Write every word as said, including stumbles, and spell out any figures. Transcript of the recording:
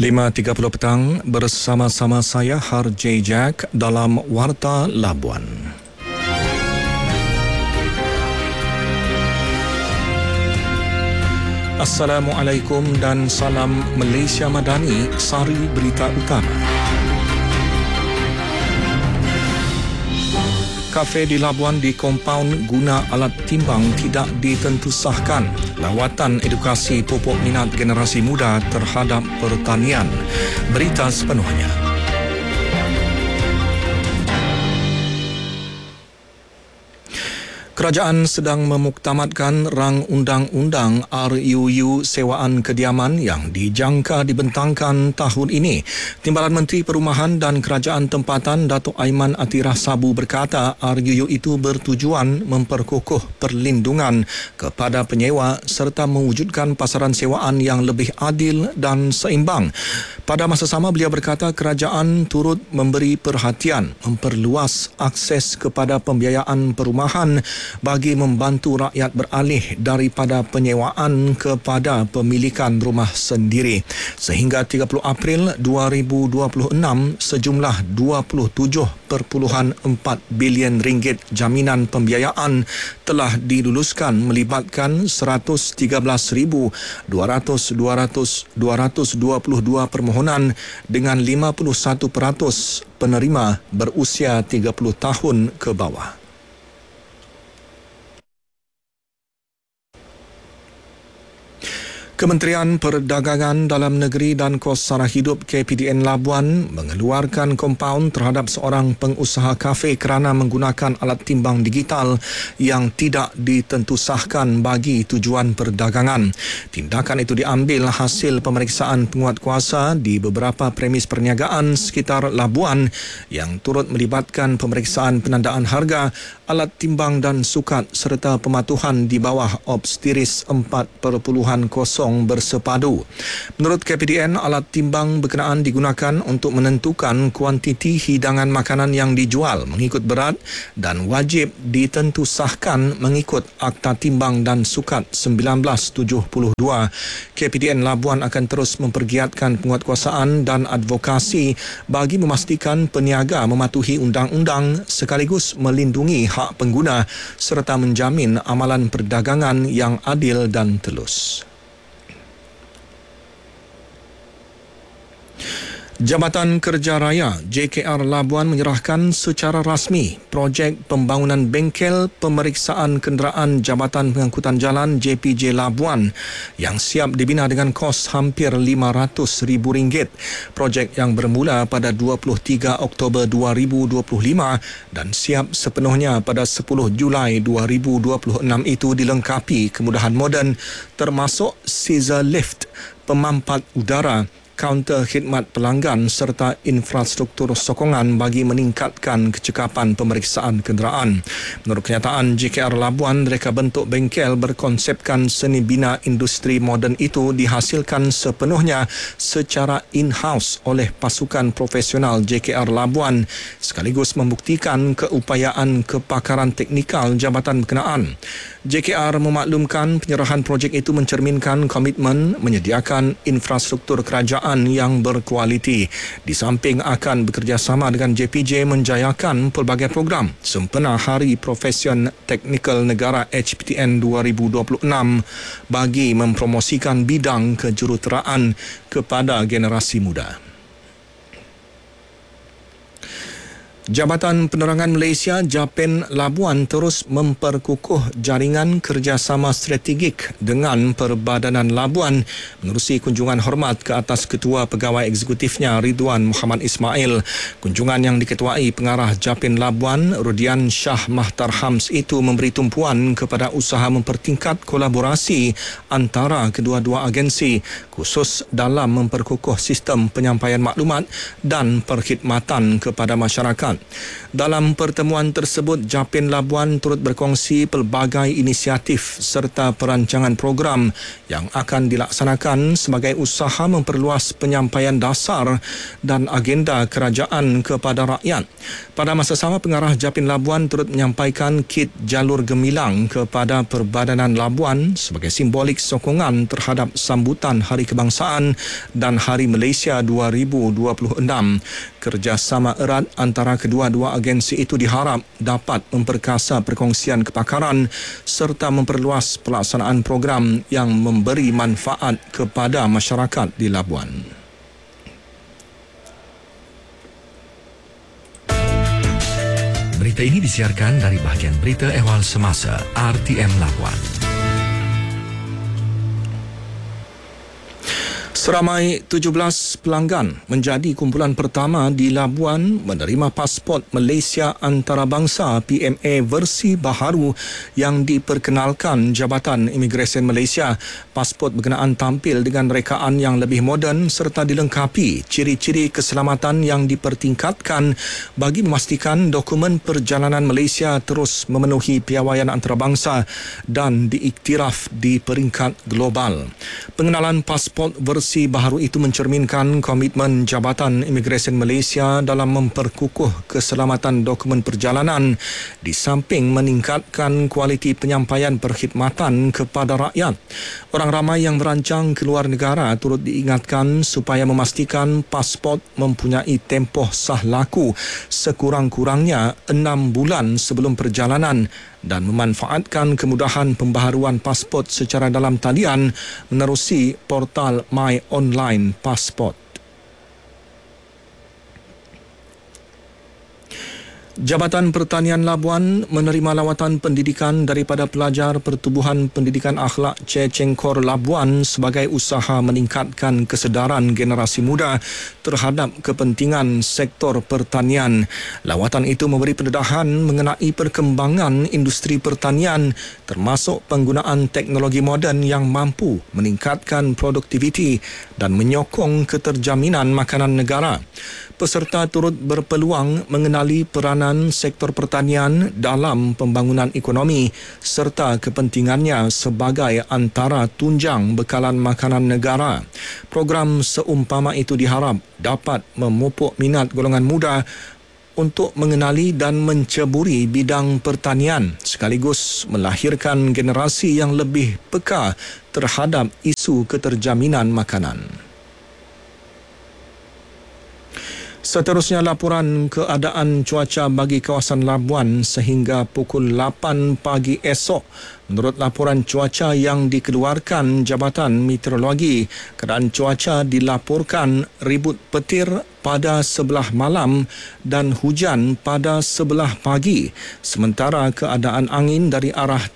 lima tiga puluh petang bersama-sama saya Har J. Jack dalam Warta Labuan. Assalamualaikum dan salam Malaysia Madani, sari berita utama. Kafe di Labuan di kompaun guna alat timbang tidak ditentusahkan. Lawatan edukasi pupuk minat generasi muda terhadap pertanian. Berita sepenuhnya. Kerajaan sedang memuktamadkan rang undang-undang R U U sewaan kediaman yang dijangka dibentangkan tahun ini. Timbalan Menteri Perumahan dan Kerajaan Tempatan Datuk Aiman Atirah Sabu berkata R U U itu bertujuan memperkukuh perlindungan kepada penyewa serta mewujudkan pasaran sewaan yang lebih adil dan seimbang. Pada masa sama beliau berkata kerajaan turut memberi perhatian memperluas akses kepada pembiayaan perumahan bagi membantu rakyat beralih daripada penyewaan kepada pemilikan rumah sendiri. Sehingga tiga puluh April dua ribu dua puluh enam, sejumlah dua puluh tujuh perpuluhan empat bilion ringgit jaminan pembiayaan telah diluluskan melibatkan seratus tiga belas ribu dua ratus dua puluh dua permohonan dengan lima puluh satu peratus penerima berusia tiga puluh tahun ke bawah. Kementerian Perdagangan Dalam Negeri dan Kos Sara Hidup K P D N Labuan mengeluarkan kompaun terhadap seorang pengusaha kafe kerana menggunakan alat timbang digital yang tidak ditentusahkan bagi tujuan perdagangan. Tindakan itu diambil hasil pemeriksaan penguatkuasa di beberapa premis perniagaan sekitar Labuan yang turut melibatkan pemeriksaan penandaan harga, alat timbang dan sukat serta pematuhan di bawah obstiris empat perpuluhan kosong bersepadu. Menurut K P D N, alat timbang berkenaan digunakan untuk menentukan kuantiti hidangan makanan yang dijual mengikut berat dan wajib ditentusahkan mengikut Akta Timbang dan Sukat seribu sembilan ratus tujuh puluh dua. K P D N Labuan akan terus mempergiatkan penguatkuasaan dan advokasi bagi memastikan peniaga mematuhi undang-undang sekaligus melindungi hak pengguna serta menjamin amalan perdagangan yang adil dan telus. Jabatan Kerja Raya J K R Labuan menyerahkan secara rasmi projek pembangunan bengkel pemeriksaan kenderaan Jabatan Pengangkutan Jalan J P J Labuan yang siap dibina dengan kos hampir lima ratus ribu ringgit. Projek yang bermula pada dua puluh tiga Oktober dua ribu dua puluh lima dan siap sepenuhnya pada sepuluh Julai dua ribu dua puluh enam itu dilengkapi kemudahan moden termasuk scissor lift, pemampat udara, kaunter khidmat pelanggan serta infrastruktur sokongan bagi meningkatkan kecekapan pemeriksaan kenderaan. Menurut kenyataan J K R Labuan, reka bentuk bengkel berkonsepkan seni bina industri moden itu dihasilkan sepenuhnya secara in-house oleh pasukan profesional J K R Labuan sekaligus membuktikan keupayaan kepakaran teknikal jabatan berkenaan. J K R memaklumkan penyerahan projek itu mencerminkan komitmen menyediakan infrastruktur kerajaan yang berkualiti. Di samping akan bekerjasama dengan J P J menjayakan pelbagai program sempena Hari Profesion Teknikal Negara H P T N dua ribu dua puluh enam bagi mempromosikan bidang kejuruteraan kepada generasi muda. Jabatan Penerangan Malaysia Japen Labuan terus memperkukuh jaringan kerjasama strategik dengan Perbadanan Labuan menerusi kunjungan hormat ke atas Ketua Pegawai Eksekutifnya Ridwan Muhammad Ismail. Kunjungan yang diketuai Pengarah Japen Labuan Rudian Shah Mahtar Hams itu memberi tumpuan kepada usaha mempertingkat kolaborasi antara kedua-dua agensi khusus dalam memperkukuh sistem penyampaian maklumat dan perkhidmatan kepada masyarakat rakyat. Dalam pertemuan tersebut, Japin Labuan turut berkongsi pelbagai inisiatif serta perancangan program yang akan dilaksanakan sebagai usaha memperluas penyampaian dasar dan agenda kerajaan kepada rakyat. Pada masa sama, pengarah Japin Labuan turut menyampaikan kit jalur gemilang kepada Perbadanan Labuan sebagai simbolik sokongan terhadap sambutan Hari Kebangsaan dan Hari Malaysia dua ribu dua puluh enam. Kerjasama erat antara kedua-dua agensi itu diharap dapat memperkasa perkongsian kepakaran serta memperluas pelaksanaan program yang memberi manfaat kepada masyarakat di Labuan. Berita ini disiarkan dari bahagian berita ehwal semasa R T M Labuan. Seramai tujuh belas pelanggan menjadi kumpulan pertama di Labuan menerima pasport Malaysia Antarabangsa P M A versi baharu yang diperkenalkan Jabatan Imigresen Malaysia. Pasport berkenaan tampil dengan rekaan yang lebih moden serta dilengkapi ciri-ciri keselamatan yang dipertingkatkan bagi memastikan dokumen perjalanan Malaysia terus memenuhi piawaian antarabangsa dan diiktiraf di peringkat global. Pengenalan pasport versi baharu itu mencerminkan komitmen Jabatan Imigresen Malaysia dalam memperkukuh keselamatan dokumen perjalanan di samping meningkatkan kualiti penyampaian perkhidmatan kepada rakyat. Orang ramai yang merancang keluar negara turut diingatkan supaya memastikan pasport mempunyai tempoh sah laku sekurang-kurangnya enam bulan sebelum perjalanan dan memanfaatkan kemudahan pembaharuan pasport secara dalam talian menerusi portal My Online Passport. Jabatan Pertanian Labuan menerima lawatan pendidikan daripada pelajar Pertubuhan Pendidikan Akhlak C. Cengkor Labuan sebagai usaha meningkatkan kesedaran generasi muda terhadap kepentingan sektor pertanian. Lawatan itu memberi pendedahan mengenai perkembangan industri pertanian termasuk penggunaan teknologi moden yang mampu meningkatkan produktiviti dan menyokong keterjaminan makanan negara. Peserta turut berpeluang mengenali peranan sektor pertanian dalam pembangunan ekonomi serta kepentingannya sebagai antara tunjang bekalan makanan negara. Program seumpama itu diharap dapat memupuk minat golongan muda untuk mengenali dan menceburi bidang pertanian sekaligus melahirkan generasi yang lebih peka terhadap isu keterjaminan makanan. Seterusnya, laporan keadaan cuaca bagi kawasan Labuan sehingga pukul lapan pagi esok. Menurut laporan cuaca yang dikeluarkan Jabatan Meteorologi, keadaan cuaca dilaporkan ribut petir pada sebelah malam dan hujan pada sebelah pagi. Sementara keadaan angin dari arah